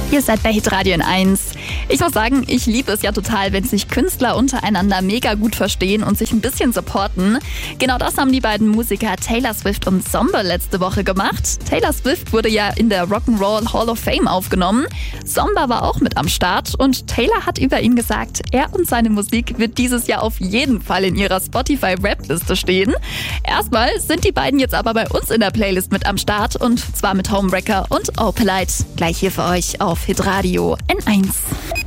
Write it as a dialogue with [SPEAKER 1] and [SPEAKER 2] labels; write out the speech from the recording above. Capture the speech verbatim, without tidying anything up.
[SPEAKER 1] Ihr seid bei Hitradio N eins. Ich muss sagen, ich liebe es ja total, wenn sich Künstler untereinander mega gut verstehen und sich ein bisschen supporten. Genau das haben die beiden Musiker Taylor Swift und Zomba letzte Woche gemacht. Taylor Swift wurde ja in der Rock'n'Roll Hall of Fame aufgenommen. Zomba war auch mit am Start und Taylor hat über ihn gesagt, er und seine Musik wird dieses Jahr auf jeden Fall in ihrer Spotify-Rap-Liste stehen. Erstmal sind die beiden jetzt aber bei uns in der Playlist mit am Start und zwar mit Homewrecker und Opalite. Gleich hier für euch auf Hitradio N eins.